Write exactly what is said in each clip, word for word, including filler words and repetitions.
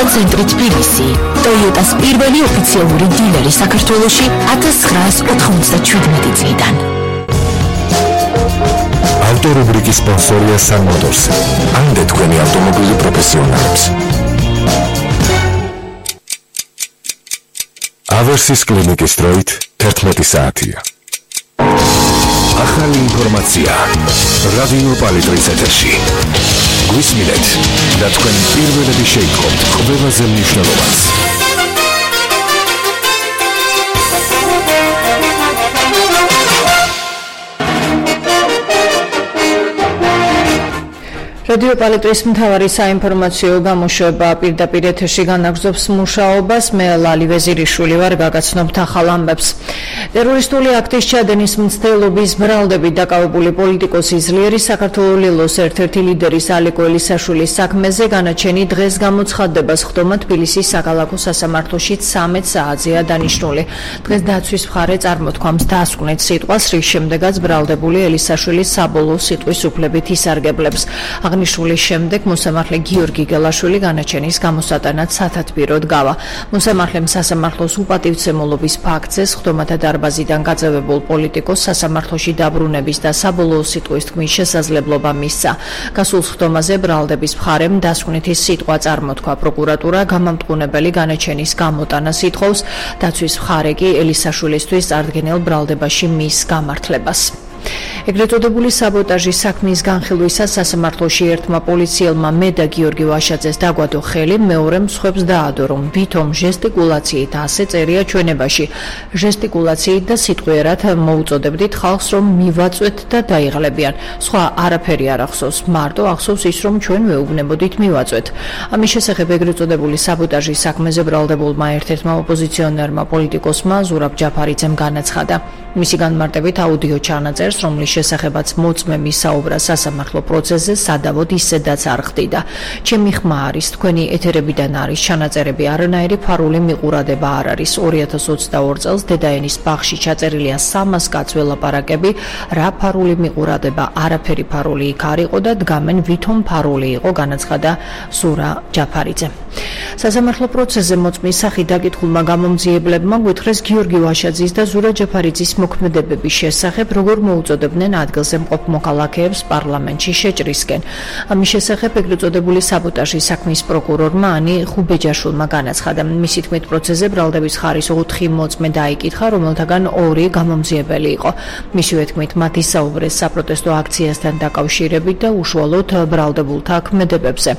Toyota ცენტრი თბილისი. Toyota's პირველი ოფიციალური დილერი საქართველოში ათას ცხრაას ოთხმოცდაშვიდმეტი წლიდან. ავტორუბრიკის სპონსორია Sun Motors. ამდე თქვენი ავტომობილი პროფესიონალებს. ავერსის კლინიკის დროით თერთმეტი საათია. ახალი ინფორმაცია რადიო პალიტრის ეთერში. გვისმინეთ და თქვენ პირველები შეიტყობთ ყველაზე მნიშვნელოვანს. რადიო პალიტრის მთავარი საინფორმაციო გამოშვება პირდაპირ ეთერში განაგრძობს მუშაობას. მე ლალი ვეზირიშვილი ვარ, გაგაცნობთ ახალ ამბებს. ტერორისტული აქტის ჩადენის მცდელობის ბრალდებით დაკავებული პოლიტიკოსი ძლიერი საქართველოს ერთ-ერთი ლიდერის ალეკო ელისაშვილის საქმეზე განაჩენი დღეს გამოცხადდება. სხდომა თბილისის საქალაქო სასამართლოში ცამეტ საათზეა დანიშნული. დღეს დაცვის მხარე წარმოთქვამს დასკვნით სიტყვას, რის შემდეგაც ბრალდებული ელისაშვილის საბოლოო სიტყვის უფლებით ისარგებლებს. აღნიშნულის შემდეგ მოსამართლე გიორგი გელაშვილი განაჩენის გამოსატანად სათათბიროდ გავა. მოსამართლემ სასამართლოს უპატივცემულობის ფაქტზე სხდომათა დარბაზიდან გაწევებულ პოლიტიკოს სასამართლოში დაბრუნების და საბოლოო სიტყვის თქმის შესაძლებლობა მისცა. გასულ სხდომაზე ბრალდების მხარემ დასკვნითი სიტყვა წარმოთქვა. პროკურატურა გამამტყუნებელი განაჩენის გამოტანას ითხოვს. დაცვის მხარე კი ელისაშვილისთვის წარდგენილ ბრალდებაში მის გამართლებას. ეგრეთ წოდებული საბოტაჟის საქმის განხილვისას სასამართლოში ერთმა პოლიციელმა მე და გიორგი ვაშაძეს დაგვადო ხელი, მეორე მსხვერპლს დაადო, რომ ვითომ ჟესტიკულაციით ასე წერია ჩვენებაში. ჟესტიკულაციით და სიტყვიერად მოუწოდებდით ხალხს, რომ მივაწვეთ და დაიღლებიან. სხვა არაფერი არ ახსოვს, მარტო ახსოვს ის, რომ ჩვენ ვეუბნებოდით მივაწვეთ. ამის შესახებ ეგრეთ წოდებული საბოტაჟის საქმეზე ბრალდებულმა ერთ-ერთმა ოპოზიციონერმა პოლიტიკოსმა ზურაბ ჯაფარიძემ განაცხადა. მისი განმარტებით აუდიო ჩანაწერს, რომლის შესახებაც მოწმემ ისაუბრა სასამართლო პროცესზე, სადავოდ ისედაც არ ხდიდა. ჩემი ხმა არის, თქვენი ეთერებიდან არის ჩანაწერები, არანაირი ფარული მიყურადება არ არის. ორი ათას ოცდაორი წელს დედაენის ბაღში ჩაწერილია სამას კაცს ველაპარაკები, რა ფარული მიყურადება, არაფერი ფარული იქ არ იყო და დგამენ ვითომ ფარული იყო, განაცხადა ზურა ჯაფარიძე. სასამართლო პროცესზე მოწმის სახით დაკითხულმა გამომძიებლებმა გვითხრეს გიორგი ვაშაძის და ზურა ჯაფარიძის მოქმედებების შესახებ, როგორ მოუწოდებდნენ ადგილზე მყოფ მოქალაქეებს პარლამენტში შეჭრისკენ. ამის შესახებ ეგრეთ წოდებული საბოტაჟის საქმის პროკურორმა ანი ხუბეჯაშვილმა განაცხადა. მისი თქმით, პროცესზე ბრალდების ხარის ოთხი მოწმე დაიკითხა, რომელთაგან ორი გამომძიებელი იყო. მისივე თქმით, მათ ისაუბრეს საპროტესტო აქციასთან დაკავშირებით და უშუალოდ ბრალდებულთა ქმედებებზე.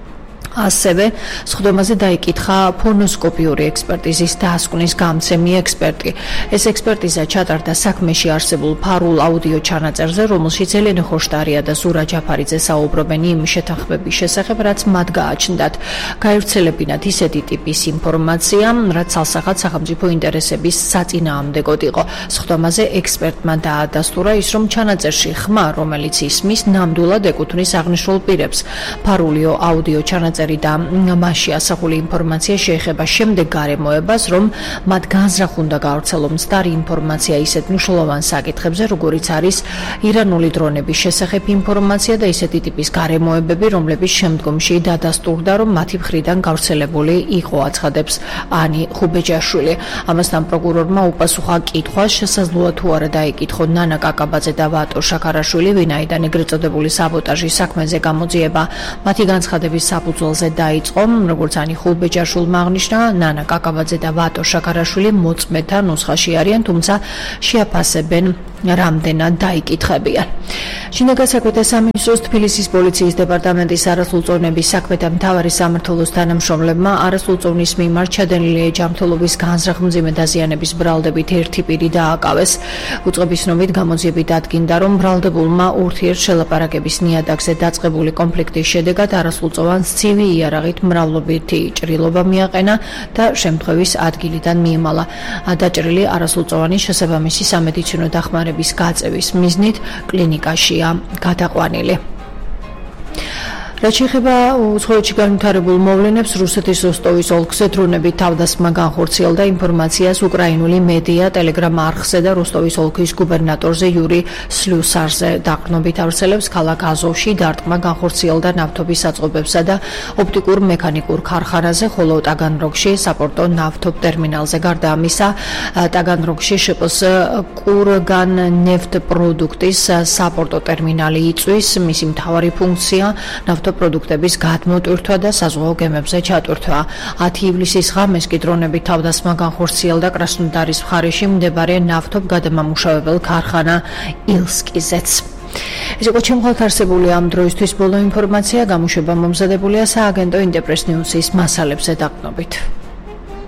ასევე სხდომაზე დაიკითხა ფონოსკოპიური ექსპერტიზის დასკვნის გამცემი ექსპერტი. ეს ექსპერტიზა ჩატარდა საქმეში არსებულ ფარულ აუდიო ჩანაწერზე, რომელშიც ელენე ხოშტარია და ზურა ჯაფარიძე საუბრობენ იმ შეთანხმების შესახებ, რაც მათ გააჩნდათ. გაევრცელებინათ ისეთი ტიპის ინფორმაცია, რაც ცალსახად სახელმწიფო ინტერესების საწინააღმდეგოდ იყო. სხდომაზე ექსპერტმა დაადასტურა ის, რომ ჩანაწერში ხმა, რომელიც ისმის, ნამდვილად ეკუთვნის აღნიშნულ პირებს. ფარულიო აუდიო ჩანაწერი და მასში ასახული ინფორმაცია შეეხება შემდეგ გარემოებას, რომ მათ განზრახ უნდა გაავრცელონ მცდარი ინფორმაცია ისეთ მნიშვნელოვან საკითხებზე, როგორიც არის ირანული დრონების შესახებ ინფორმაცია და ისეთი ტიპის გარემოებები, რომლებიც შემდგომში დადასტურდა, რომ მათი მხრიდან გავრცელებული იყო, აცხადებს ანი ხუბეჯაშვილი. ამასთან პროკურორმა უპასუხა კითხვას, შესაძლოა თუ არა დაეკითხონ ნანა კაკაბაძე და ვატო შაქარაშვილი, ვინაიდან ეგრეთ წოდებული საბოტაჟის საქმეზე გამოძიება მათი განცხადების საფუძველზე დაიწყო, როგორც ანი ხუბეჯაშვილმა აღნიშნა, ნანა კაკაბაძე და ვატო შაქარაშვილი მოწმეთა ნუსხაში არიან, თუმცა შეაფასებენ რამდენად დაიკითხებიან. შინაგან საქმეთა სამინისტროს თბილისის პოლიციის დეპარტამენტის არასრულწლოვნების საქმეთა მთავარი სამმართველოს თანამშრომლებმა არასრულწლოვნის მიმართ ჩადენილი ჯანმრთელობის განზრახ მძიმე დაზიანების ბრალდებით ერთი პირი დააკავეს. უწყების ნომით გამოძიებით დადგინდა, რომ ბრალდებულმა ურთიერთშელაპარაკების ნიადაგზე დაწყებული კონფლიქტის შედეგად არასრულწლოვანს ცივი იარაღით მრავლობითი ჭრილობა მიაყენა და შემთხვევის ადგილიდან მიემალა. დაჭრილი არასრულწლოვანი შესაბამისი სამედიცინო დახმარების გაწევის მიზნით კლინიკაშია გადაყვანილი. რაც შეეხება უცხოეთში განვითარებულ მოვლენებს, რუსეთის როსტოვის ოლქზე დრონებით თავდასხმა განხორციელდა ინფორმაციას უკრაინული მედია ტელეგრამ არხზე და როსტოვის ოლქის გუბერნატორზე იური სლიუსარზე. დაყრდნობით ავრცელებს ქალაქ აზოვში დარტყმა განხორციელდა ნავთობის საწყობებსა და ოპტიკურ მექანიკურ ქარხანაზე, ხოლო ტაგანროგში საპორტო ნავთობ ტერმინალზე. გარდა ამისა, ტაგანროგში შპს კურგან ნефტ პროდუქტის საპორტო ტერმინალი იწვის. მისი მთავარი ფუნქცია ნავთობპროდუქტების გადმოტვირთვა და საზღვაო გემებზე ჩატვირთვა. ათი ივლისის ღამეს კი დრონებით თავდასხმა განხორციელდა კრასნოდარის მხარეში მდებარე ნავთობგადამამუშავებელ ქარხანა ილსკიზეც. ეს იყო ჩემხალთ არსებული ამ დროისთვის ბოლო ინფორმაცია. გამოშვება მომზადებულია სააგენტო ინტერპრეს ნიუსის მასალებზე დაყრდნობით.